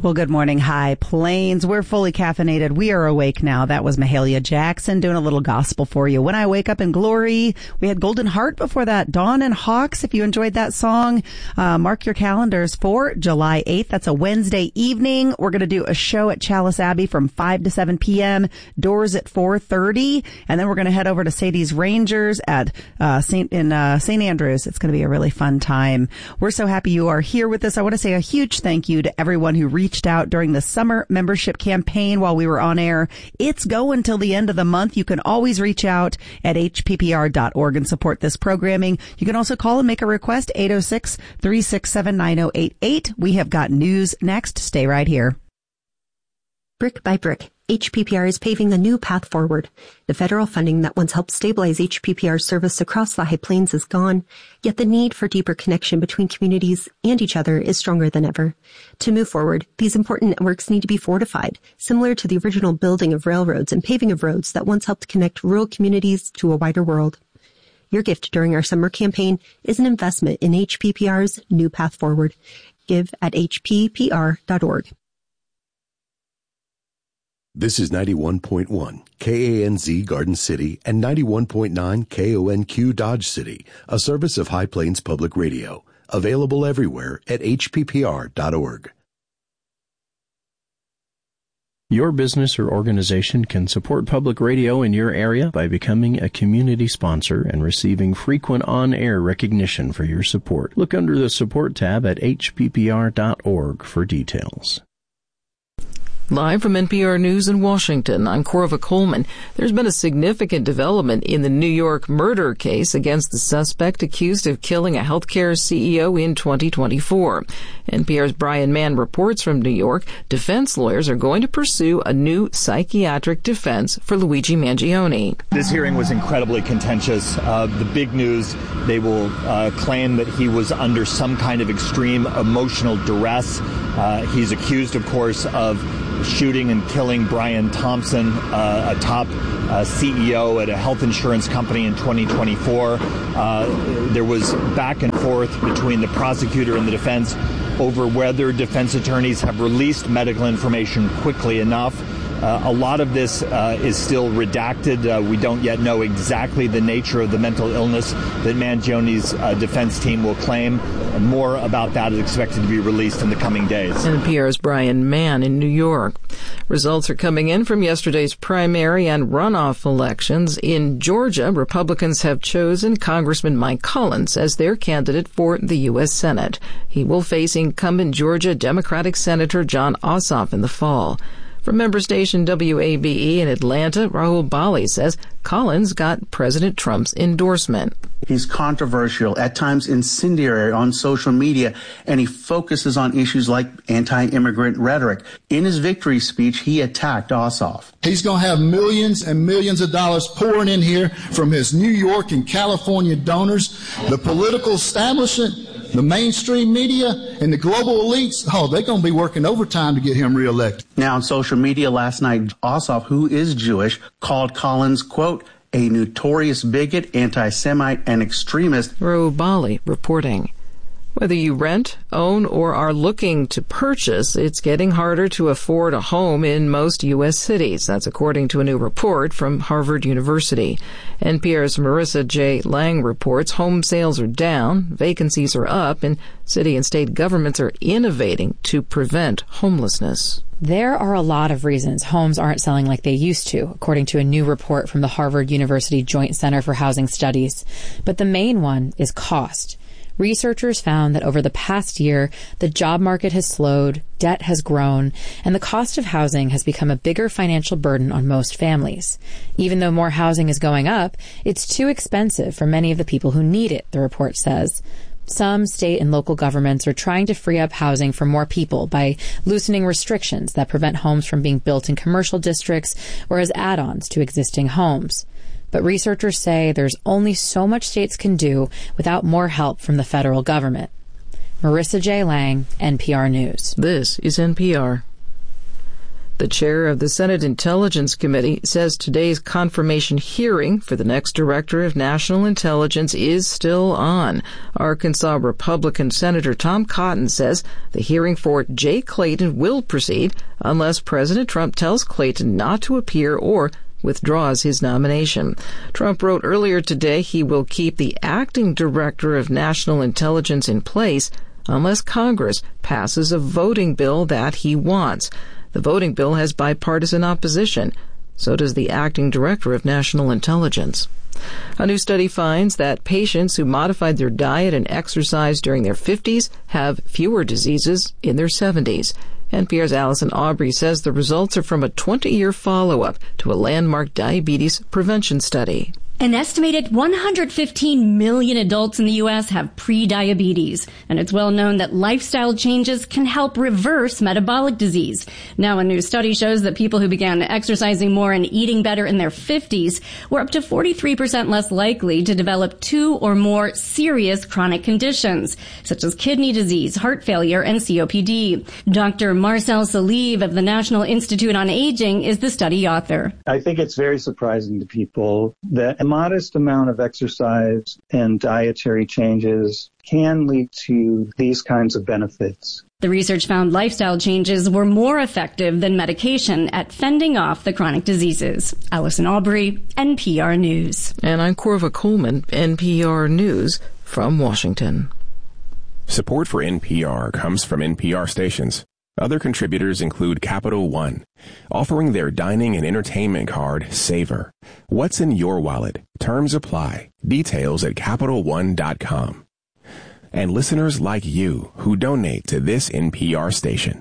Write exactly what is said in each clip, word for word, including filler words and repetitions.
Well, good morning, High Plains. We're fully caffeinated. We are awake now. That was Mahalia Jackson doing a little gospel for you. When I Wake Up in Glory. We had Golden Heart before that. Dawn and Hawks, if you enjoyed that song. Uh, mark your calendars for July eighth. That's a Wednesday evening. We're going to do a show at Chalice Abbey from five to seven p.m. Doors at four thirty. And then we're going to head over to Sadie's Rangers at uh, Saint in uh, Saint Andrews. It's going to be a really fun time. We're so happy you are here with us. I want to say a huge thank you to everyone who reached out during the summer membership campaign while we were on air. It's going till the end of the month. You can always reach out at H P P R dot org and support this programming. You can also call and make a request, eight oh six, three six seven, nine oh eight eight. We have got news next. Stay right here. Brick by brick, H P P R is paving a new path forward. The federal funding that once helped stabilize H P P R service across the High Plains is gone, yet the need for deeper connection between communities and each other is stronger than ever. To move forward, these important networks need to be fortified, similar to the original building of railroads and paving of roads that once helped connect rural communities to a wider world. Your gift during our summer campaign is an investment in H P P R's new path forward. Give at H P P R dot org. This is ninety-one point one K A N Z Garden City and ninety-one point nine K O N Q Dodge City, a service of High Plains Public Radio. Available everywhere at H P P R dot org. Your business or organization can support public radio in your area by becoming a community sponsor and receiving frequent on-air recognition for your support. Look under the Support tab at H P P R dot org for details. Live from N P R News in Washington, I'm Corva Coleman. There's been a significant development in the New York murder case against the suspect accused of killing a healthcare C E O in twenty twenty-four. N P R's Brian Mann reports from New York. Defense lawyers are going to pursue a new psychiatric defense for Luigi Mangione. This hearing was incredibly contentious. Uh, the big news, they will uh, claim that he was under some kind of extreme emotional duress. Uh, he's accused, of course, of shooting and killing Brian Thompson, uh, a top uh, C E O at a health insurance company in twenty twenty-four. Uh, there was back and forth between the prosecutor and the defense over whether defense attorneys have released medical information quickly enough. Uh, a lot of this uh, is still redacted. Uh, we don't yet know exactly the nature of the mental illness that Mangione's uh, defense team will claim. And more about that is expected to be released in the coming days. N P R's Brian Mann in New York. Results are coming in from yesterday's primary and runoff elections. In Georgia, Republicans have chosen Congressman Mike Collins as their candidate for the U S Senate. He will face incumbent Georgia Democratic Senator Jon Ossoff in the fall. From member station W A B E in Atlanta, Rahul Bali says Collins got President Trump's endorsement. He's controversial, at times incendiary on social media, and he focuses on issues like anti-immigrant rhetoric. In his victory speech, he attacked Ossoff. He's going to have millions and millions of dollars pouring in here from his New York and California donors. The political establishment, the mainstream media, and the global elites, oh, they're going to be working overtime to get him reelected. Now, on social media last night, Ossoff, who is Jewish, called Collins, quote, a notorious bigot, anti-Semite, and extremist. Rahul Bali reporting. Whether you rent, own, or are looking to purchase, it's getting harder to afford a home in most U S cities. That's according to a new report from Harvard University. N P R's Marissa J. Lang reports home sales are down, vacancies are up, and city and state governments are innovating to prevent homelessness. There are a lot of reasons homes aren't selling like they used to, according to a new report from the Harvard University Joint Center for Housing Studies. But the main one is cost. Researchers found that over the past year, the job market has slowed, debt has grown, and the cost of housing has become a bigger financial burden on most families. Even though more housing is going up, it's too expensive for many of the people who need it, the report says. Some state and local governments are trying to free up housing for more people by loosening restrictions that prevent homes from being built in commercial districts or as add-ons to existing homes. But researchers say there's only so much states can do without more help from the federal government. Marissa J. Lang, N P R News. This is N P R. The chair of the Senate Intelligence Committee says today's confirmation hearing for the next Director of National Intelligence is still on. Arkansas Republican Senator Tom Cotton says the hearing for Jay Clayton will proceed unless President Trump tells Clayton not to appear or withdraws his nomination. Trump wrote earlier today he will keep the acting Director of National Intelligence in place unless Congress passes a voting bill that he wants. The voting bill has bipartisan opposition. So does the acting Director of National Intelligence. A new study finds that patients who modified their diet and exercise during their fifties have fewer diseases in their seventies. N P R's Allison Aubrey says the results are from a twenty-year follow-up to a landmark diabetes prevention study. An estimated one hundred fifteen million adults in the U S have prediabetes, and it's well known that lifestyle changes can help reverse metabolic disease. Now, a new study shows that people who began exercising more and eating better in their fifties were up to forty-three percent less likely to develop two or more serious chronic conditions, such as kidney disease, heart failure, and C O P D. Doctor Marcel Salive of the National Institute on Aging is the study author. I think it's very surprising to people that a modest amount of exercise and dietary changes can lead to these kinds of benefits. The research found lifestyle changes were more effective than medication at fending off the chronic diseases. Allison Aubrey, N P R News. And I'm Corva Coleman, N P R News from Washington. Support for N P R comes from N P R stations. Other contributors include Capital One, offering their dining and entertainment card, Savor. What's in your wallet? Terms apply. Details at Capital One dot com. And listeners like you who donate to this N P R station.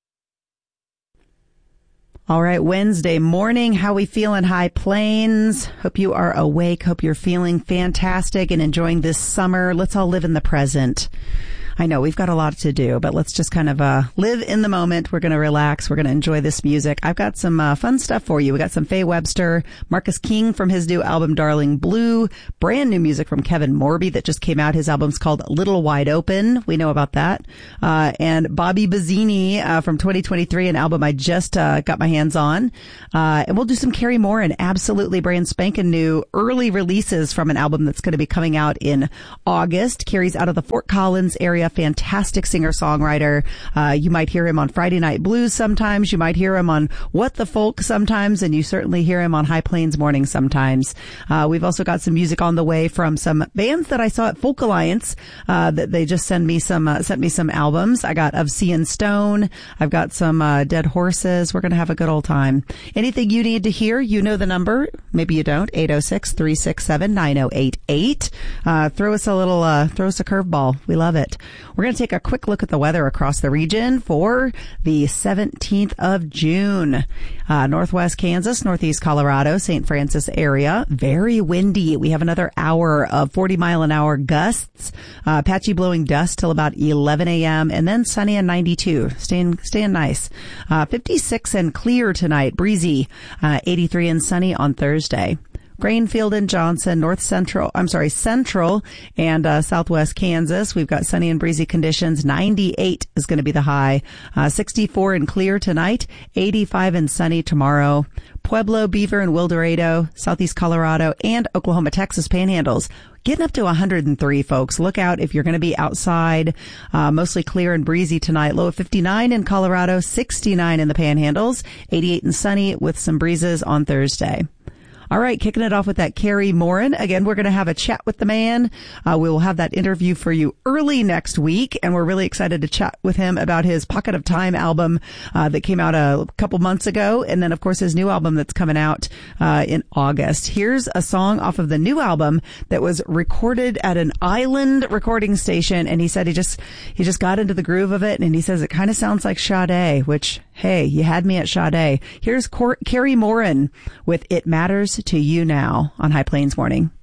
All right, Wednesday morning, how we feel in High Plains. Hope you are awake. Hope you're feeling fantastic and enjoying this summer. Let's all live in the present. I know we've got a lot to do, but let's just kind of uh live in the moment. We're going to relax. We're going to enjoy this music. I've got some uh, fun stuff for you. We got some Faye Webster, Marcus King from his new album Darling Blue, brand new music from Kevin Morby that just came out. His album's called Little Wide Open. We know about that. Uh and Bobby Bazzini uh, from twenty twenty-three, an album I just uh, got my hands on. Uh and we'll do some Carrie Morin, absolutely brand spanking new early releases from an album that's going to be coming out in August. Carrie's out of the Fort Collins area. Fantastic singer-songwriter. Uh, you might hear him on Friday Night Blues sometimes. You might hear him on What the Folk sometimes, and you certainly hear him on High Plains Morning sometimes. Uh, we've also got some music on the way from some bands that I saw at Folk Alliance, uh, that they just send me some, uh, sent me some albums. I got Of Sea and Stone. I've got some, uh, Dead Horses. We're going to have a good old time. Anything you need to hear, you know the number. Maybe you don't. eight oh six, three six seven, nine oh eight eight. Uh, throw us a little, uh, throw us a curveball. We love it. We're going to take a quick look at the weather across the region for the seventeenth of June. Uh, Northwest Kansas, Northeast Colorado, Saint Francis area, very windy. We have another hour of forty mile an hour gusts, uh, patchy blowing dust till about eleven a.m. and then sunny and ninety-two. Staying, staying nice. Uh, fifty-six and clear tonight, breezy, uh, eighty-three and sunny on Thursday. Grainfield and Johnson, North Central, I'm sorry, Central and uh, Southwest Kansas. We've got sunny and breezy conditions. ninety-eight is going to be the high. Uh, sixty-four and clear tonight. eighty-five and sunny tomorrow. Pueblo, Beaver, and Wildorado, Southeast Colorado, and Oklahoma, Texas panhandles. Getting up to one hundred three, folks. Look out if you're going to be outside. Uh, mostly clear and breezy tonight. Low of fifty-nine in Colorado, sixty-nine in the panhandles, eighty-eight and sunny with some breezes on Thursday. All right, kicking it off with that Carrie Morin. Again, we're going to have a chat with the man. Uh, we will have that interview for you early next week, and we're really excited to chat with him about his Pocket of Time album uh, that came out a couple months ago, and then, of course, his new album that's coming out uh, in August. Here's a song off of the new album that was recorded at an island recording station, and he said he just he just got into the groove of it, and he says it kind of sounds like Sade, which, hey, you had me at Sade. Here's Cor- Carrie Morin with It Matters to You Now on High Plains Morning.